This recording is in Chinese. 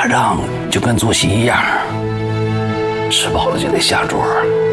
仗就跟做戏一样，吃饱了就得下桌。